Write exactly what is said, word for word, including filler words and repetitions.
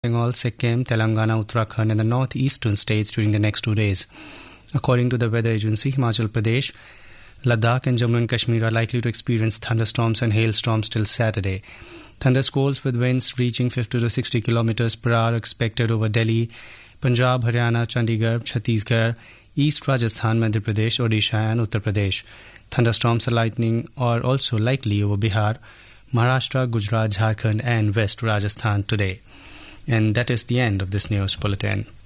Bengal, Sikkim, Telangana, Uttarakhand and the northeastern states during the next two days. According to the weather agency, Himachal Pradesh, Ladakh and Jammu and Kashmir are likely to experience thunderstorms and hailstorms till Saturday. Thundersqualls with winds reaching fifty to sixty kilometers per hour expected over Delhi, Punjab, Haryana, Chandigarh, Chhattisgarh, East Rajasthan, Madhya Pradesh, Odisha and Uttar Pradesh. Thunderstorms and lightning are also likely over Bihar, Maharashtra, Gujarat, Jharkhand and West Rajasthan today. And that is the end of this news bulletin.